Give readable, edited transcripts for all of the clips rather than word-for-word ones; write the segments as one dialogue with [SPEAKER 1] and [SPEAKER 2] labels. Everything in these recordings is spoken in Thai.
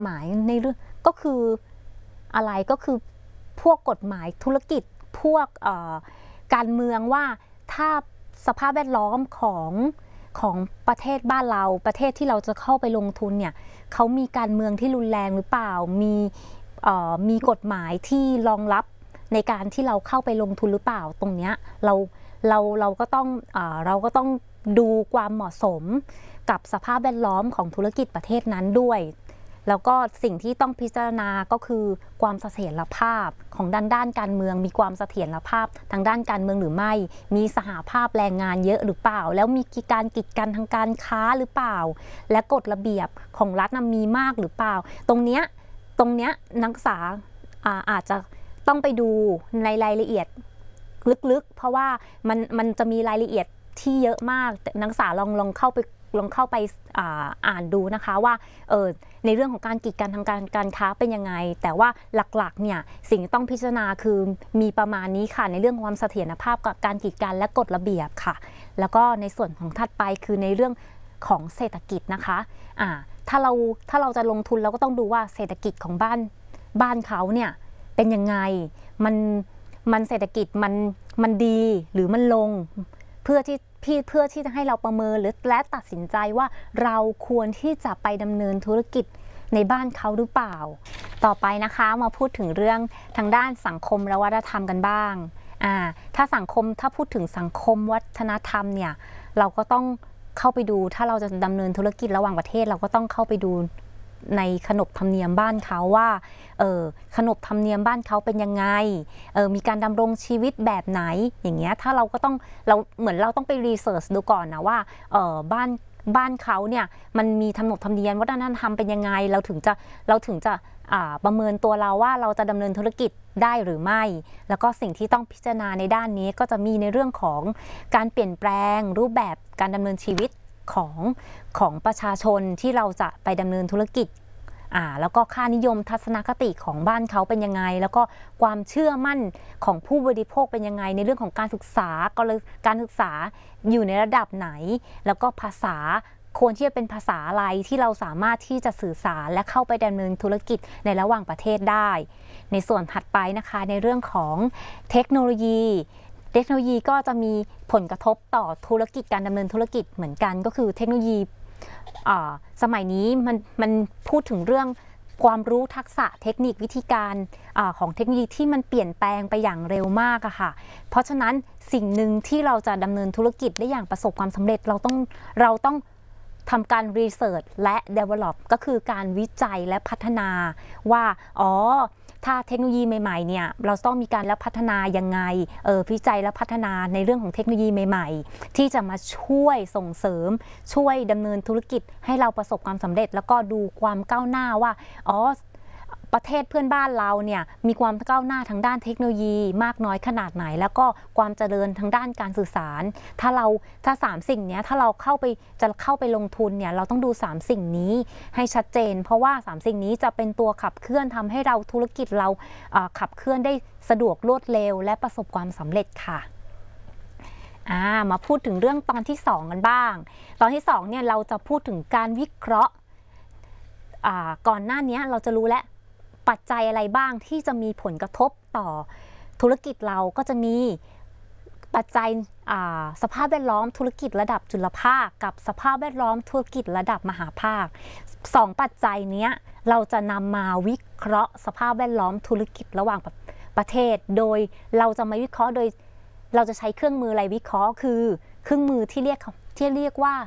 [SPEAKER 1] หมายในเรื่องก็คืออะไรก็คือพวกกฎหมายธุรกิจพวกการเมืองว่าถ้าสภาพแวดล้อมของประเทศบ้านเราประเทศที่เราจะเข้าไปลงทุนเนี่ยเขามีการเมืองที่รุนแรงหรือเปล่ามีกฎหมายที่รองรับในการที่เราเข้าไปลงทุนหรือเปล่าตรงเนี้ยเราก็ต้องดูความเหมาะสมกับสภาพแวดล้อมของธุรกิจประเทศนั้นด้วยแล้วก็สิ่งที่ต้องพิจารณาก็คือความเสถียรภาพของด้านการเมืองมีความเสถียรภาพทางด้านการเมืองหรือไม่มีสหภาพแรงงานเยอะหรือเปล่าแล้วมีการกีดกันทางการค้าหรือเปล่าและกฎระเบียบของรัฐมีมากหรือเปล่าตรงเนี้ยนักศึกษาอาจจะต้องไปดูในรายละเอียดลึกๆเพราะว่ามันจะมีรายละเอียดที่เยอะมากนักศึกษาลองเข้าไปอ่านดูนะคะว่าในเรื่องของการกีดกันทางการค้าเป็นยังไงแต่ว่าหลักๆเนี่ยสิ่งที่ต้องพิจารณาคือมีประมาณนี้ค่ะในเรื่องความเสถียรภาพกับการกีดกันและกฎระเบียบค่ะแล้วก็ในส่วนของถัดไปคือในเรื่องของเศรษฐกิจนะคะถ้าเราจะลงทุนเราก็ต้องดูว่าเศรษฐกิจของบ้านเขาเนี่ยเป็นยังไงมันเศรษฐกิจมันดีหรือมันลงเพื่อที่จะให้เราประเมินและตัดสินใจว่าเราควรที่จะไปดำเนินธุรกิจในบ้านเขาหรือเปล่าต่อไปนะคะมาพูดถึงเรื่องทางด้านสังคมและวัฒนธรรมกันบ้างถ้าพูดถึงสังคมวัฒนธรรมเนี่ยเราก็ต้องเข้าไปดูถ้าเราจะดำเนินธุรกิจระหว่างประเทศเราก็ต้องเข้าไปดูในขนบธรรมเนียมบ้านเขาว่าขนบธรรมเนียมบ้านเขาเป็นยังไงมีการดำรงชีวิตแบบไหนอย่างเงี้ยถ้าเราต้องไปรีเสิร์ชดูก่อนนะว่าบ้านเขาเนี่ยมันมีขนบธรรมเนียมวัฒนธรรมเป็นยังไงเราถึงจะประเมินตัวเราว่าเราจะดำเนินธุรกิจได้หรือไม่แล้วก็สิ่งที่ต้องพิจารณาในด้านนี้ก็จะมีในเรื่องของการเปลี่ยนแปลงรูปแบบการดำเนินชีวิตของประชาชนที่เราจะไปดำเนินธุรกิจแล้วก็ค่านิยมทัศนคติของบ้านเขาเป็นยังไงแล้วก็ความเชื่อมั่นของผู้บริโภคเป็นยังไงในเรื่องของการศึกษาอยู่ในระดับไหนแล้วก็ภาษาควรที่จะเป็นภาษาอะไรที่เราสามารถที่จะสื่อสารและเข้าไปดำเนินธุรกิจในระหว่างประเทศได้ในส่วนถัดไปนะคะในเรื่องของเทคโนโลยีก็จะมีผลกระทบต่อธุรกิจการดำเนินธุรกิจเหมือนกันก็คือเทคโนโลยีสมัยนี้มันพูดถึงเรื่องความรู้ทักษะเทคนิควิธีการของเทคโนโลยีที่มันเปลี่ยนแปลงไปอย่างเร็วมากอะค่ะเพราะฉะนั้นสิ่งหนึ่งที่เราจะดำเนินธุรกิจได้อย่างประสบความสำเร็จเราต้องทำการรีเสิร์ชและ develop ก็คือการวิจัยและพัฒนาว่าถ้าเทคโนโลยีใหม่ๆเนี่ยเราต้องมีการและพัฒนายังไงวิจัยและพัฒนาในเรื่องของเทคโนโลยีใหม่ๆที่จะมาช่วยส่งเสริมช่วยดำเนินธุรกิจให้เราประสบความสำเร็จแล้วก็ดูความก้าวหน้าว่าประเทศเพื่อนบ้านเราเนี่ยมีความก้าวหน้าทางด้านเทคโนโลยีมากน้อยขนาดไหนแล้วก็ความเจริญทางด้านการสื่อสารถ้า3สิ่งนี้ถ้าเราเข้าไปลงทุนเนี่ยเราต้องดู3สิ่งนี้ให้ชัดเจนเพราะว่า3สิ่งนี้จะเป็นตัวขับเคลื่อนทำให้เราธุรกิจเราขับเคลื่อนได้สะดวกรวดเร็วและประสบความสำเร็จค่ะมาพูดถึงเรื่องตอนที่2กันบ้างตอนที่2เนี่ยเราจะพูดถึงการวิเคราะห์ก่อนหน้านี้เราจะรู้แล้วปัจจัยอะไรบ้างที่จะมีผลกระทบต่อธุรกิจเราก็จะมีปัจจัยสภาพแวดล้อมธุรกิจระดับจุลภาคกับสภาพแวดล้อมธุรกิจระดับมหาภาค2ปัจจัยนี้เราจะนำมาวิเคราะห์สภาพแวดล้อมธุรกิจระหว่างประเทศโดยเราจะมาวิเคราะห์โดยเราจะใช้เครื่องมืออะไรวิเคราะห์คือเครื่องมือที่เรียกว่า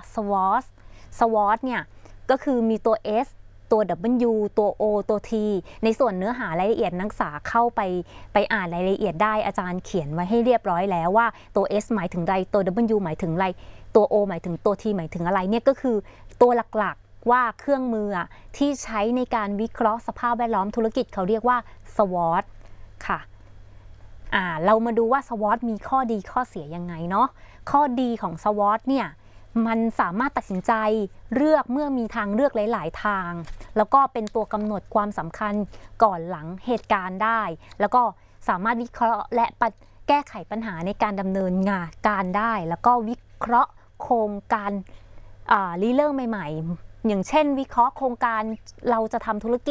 [SPEAKER 1] SWOT เนี่ยก็คือมีตัว S ตัว W ตัว O ตัว T ในส่วนเนื้อหารายละเอียดนักศึกษาเข้าไปอ่านรายละเอียดได้อาจารย์เขียนไว้ให้เรียบร้อยแล้วว่าตัว S หมายถึงอะไรตัว W หมายถึงอะไรตัว O หมายถึงตัว T หมายถึงอะไรเนี่ยก็คือตัวหลักๆว่าเครื่องมือที่ใช้ในการวิเคราะห์สภาพแวดล้อมธุรกิจเขาเรียกว่า SWOT ค่ะเรามาดูว่า SWOT มีข้อดีข้อเสียยังไงเนาะข้อดีของ SWOT เนี่ยมันสามารถตัดสินใจเลือกเมื่อมีทางเลือกหลายๆทางแล้วก็เป็นตัวกำหนดความสำคัญก่อนหลังเหตุการณ์ได้แล้วก็สามารถวิเคราะห์และแก้ไขปัญหาในการดำเนินงานการได้แล้วก็วิเคราะห์โครงการริเริ่มใหม่ๆอย่างเช่นวิเคราะห์โครงการเราจะทำธุรกิจ